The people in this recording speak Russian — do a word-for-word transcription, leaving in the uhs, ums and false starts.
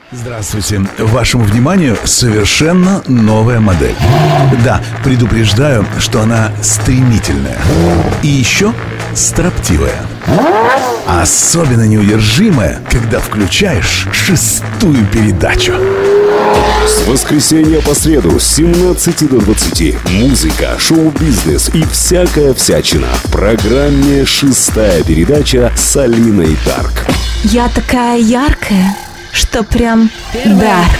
Здравствуйте. Вашему вниманию совершенно новая модель. Да, предупреждаю, что она стремительная. И еще строптивая. Особенно неудержимая, когда включаешь шестую передачу. С воскресенья по среду с семнадцати до двадцати музыка, шоу-бизнес и всякая всячина в программе «Шестая передача» с Алиной Дарк. Я такая яркая, что прям дар.